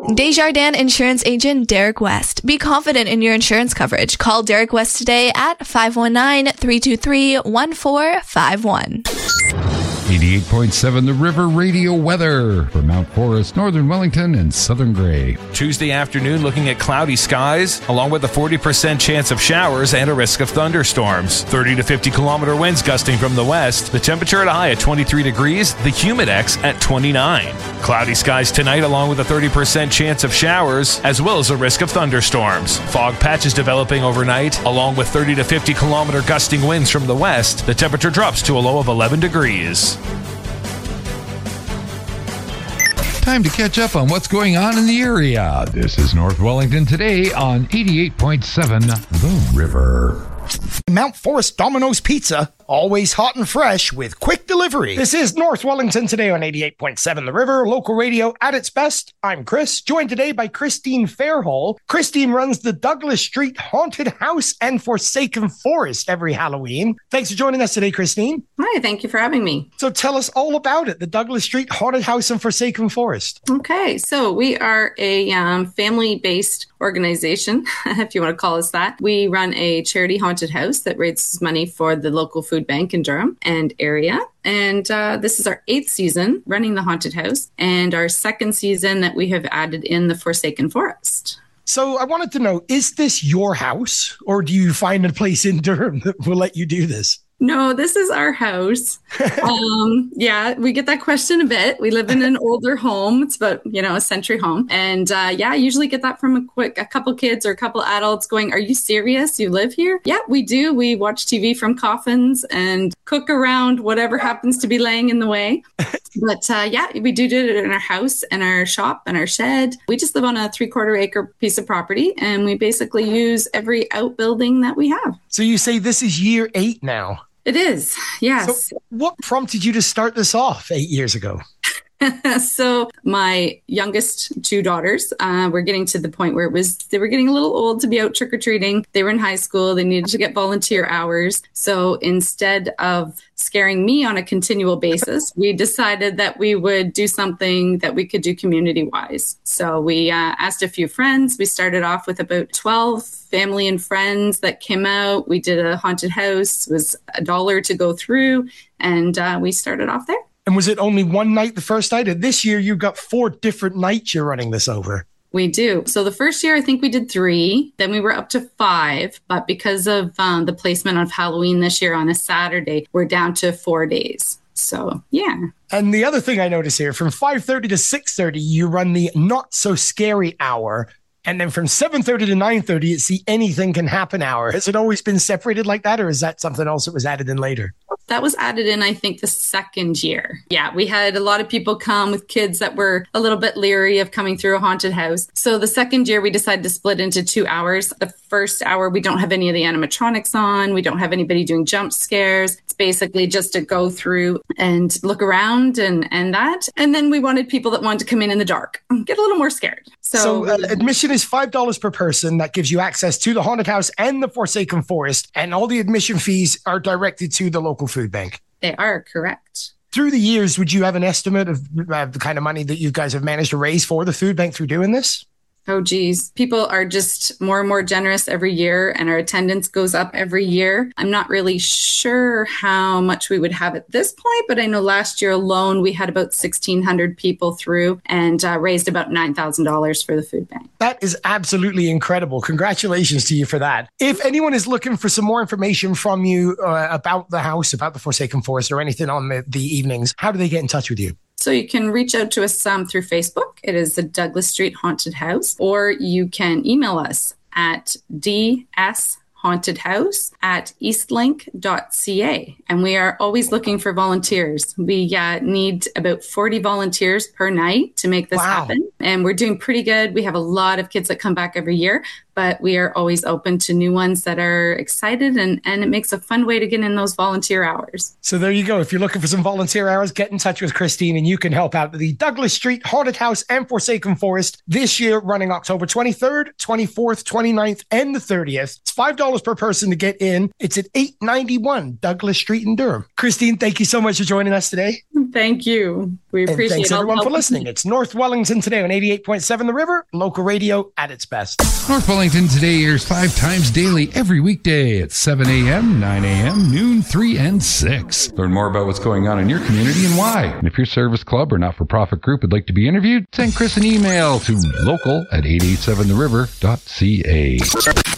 Desjardins Insurance Agent Derek West. Be confident in your insurance coverage. Call Derek West today at 519-323-1451. 88.7 The River Radio weather for Mount Forest, Northern Wellington, and Southern Grey. Tuesday afternoon looking at cloudy skies, along with a 40% chance of showers and a risk of thunderstorms. 30 to 50 kilometer winds gusting from the west. The temperature at a high at 23 degrees, the humidex at 29. Cloudy skies tonight, along with a 30% chance of showers, as well as a risk of thunderstorms. Fog patches developing overnight, along with 30 to 50 kilometer gusting winds from the west. The temperature drops to a low of 11 degrees. Time to catch up on what's going on in the area. This is North Wellington today on 88.7 The River. Mount Forest Domino's Pizza, always hot and fresh with quick delivery. This is North Wellington today on 88.7 The River, local radio at its best. I'm Chris, joined today by Christine Fairhall. Christine runs the Douglas Street Haunted House and Forsaken Forest every Halloween. Thanks for joining us today, Christine. Hi, thank you for having me. So tell us all about it, the Douglas Street Haunted House and Forsaken Forest. Okay, so we are a family-based organization, if you want to call us that. We run a charity haunted house that raises money for the local food bank in Durham and area. And this is our 8th season running the haunted house and our 2nd season that we have added in the Forsaken Forest. So I wanted to know, is this your house or do you find a place in Durham that will let you do this? No, this is our house. Yeah, we get that question a bit. We live in an older home. It's about, a century home. And I usually get that from a couple kids or a couple adults going, "Are you serious? You live here?" Yeah, we do. We watch TV from coffins and cook around whatever happens to be laying in the way. But we do it in our house and our shop and our shed. We just live on a 3/4 acre piece of property and we basically use every outbuilding that we have. So you say this is year 8 now? It is, yes. So what prompted you to start this off 8 years ago? So my youngest 2 daughters were getting to the point where they were getting a little old to be out trick-or-treating. They were in high school. They needed to get volunteer hours. So instead of scaring me on a continual basis, we decided that we would do something that we could do community-wise. So we asked a few friends. We started off with about 12 family and friends that came out. We did a haunted house. It was $1 to go through. And we started off there. And was it only one night the first night? And this year you've got 4 different nights you're running this over. We do. So the first year, I think we did 3. Then we were up to 5. But because of the placement of Halloween this year on a Saturday, we're down to 4 days. So, yeah. And the other thing I notice here, from 5:30 to 6:30, you run the Not So Scary Hour. And then from 7:30 to 9:30, it's the Anything Can Happen Hour. Has it always been separated like that, or is that something else that was added in later? That was added in, I think, the 2nd year. Yeah, we had a lot of people come with kids that were a little bit leery of coming through a haunted house. So the 2nd year, we decided to split into 2 hours. The first hour, we don't have any of the animatronics on. We don't have anybody doing jump scares. It's basically just to go through and look around and that. And then we wanted people that wanted to come in the dark, get a little more scared. So admission is $5 per person. That gives you access to the haunted house and the Forsaken Forest. And all the admission fees are directed to the local food bank. They are correct. Through the years, would you have an estimate of the kind of money that you guys have managed to raise for the food bank through doing this? Oh, geez. People are just more and more generous every year, and our attendance goes up every year. I'm not really sure how much we would have at this point, but I know last year alone, we had about 1,600 people through and raised about $9,000 for the food bank. That is absolutely incredible. Congratulations to you for that. If anyone is looking for some more information from you about the house, about the Forsaken Forest, or anything on the evenings, how do they get in touch with you? So you can reach out to us through Facebook. It is the Douglas Street Haunted House. Or you can email us at dshauntedhouse@eastlink.ca. And we are always looking for volunteers. We need about 40 volunteers per night to make this happen. And we're doing pretty good. We have a lot of kids that come back every year, but we are always open to new ones that are excited, and it makes a fun way to get in those volunteer hours. So there you go. If you're looking for some volunteer hours, get in touch with Christine and you can help out the Douglas Street Haunted House and Forsaken Forest this year, running October 23rd, 24th, 29th, and the 30th. It's $5 $10 per person to get in. It's at 891 Douglas Street in Durham. Christine, thank you so much for joining us today. Thank you. We appreciate it. Thanks everyone for listening. It's North Wellington Today on 88.7 The River, local radio at its best. North Wellington Today airs 5 times daily every weekday at 7 a.m., 9 a.m., noon, 3, and 6. Learn more about what's going on in your community and why. And if your service club or not-for-profit group would like to be interviewed, send Chris an email to local@887theriver.ca.